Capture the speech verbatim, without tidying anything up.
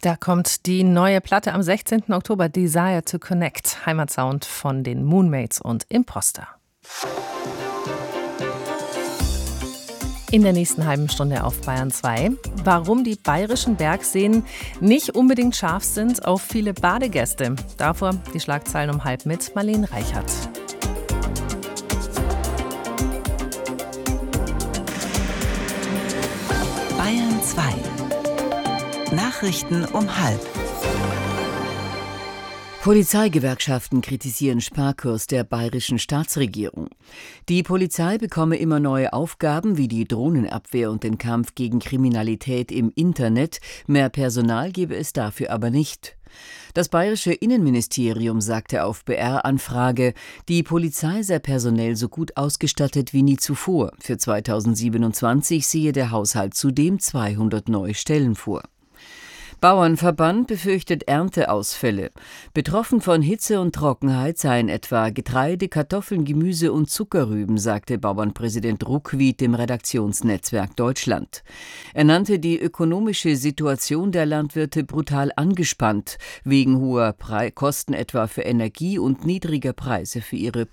Da kommt die neue Platte am sechzehnten Oktober, Desire to Connect, Heimatsound von den Moonmates und Imposter. In der nächsten halben Stunde auf Bayern zwei. Warum die bayerischen Bergseen nicht unbedingt scharf sind auf viele Badegäste. Davor die Schlagzeilen um halb mit Marlene Reichert. Bayern zwei. Nachrichten um halb. Polizeigewerkschaften kritisieren Sparkurs der bayerischen Staatsregierung. Die Polizei bekomme immer neue Aufgaben wie die Drohnenabwehr und den Kampf gegen Kriminalität im Internet. Mehr Personal gebe es dafür aber nicht. Das bayerische Innenministerium sagte auf B R-Anfrage, die Polizei sei personell so gut ausgestattet wie nie zuvor. Für zweitausendsiebenundzwanzig sehe der Haushalt zudem zweihundert neue Stellen vor. Bauernverband befürchtet Ernteausfälle. Betroffen von Hitze und Trockenheit seien etwa Getreide, Kartoffeln, Gemüse und Zuckerrüben, sagte Bauernpräsident Ruckwied dem Redaktionsnetzwerk Deutschland. Er nannte die ökonomische Situation der Landwirte brutal angespannt, wegen hoher Pre- Kosten etwa für Energie und niedriger Preise für ihre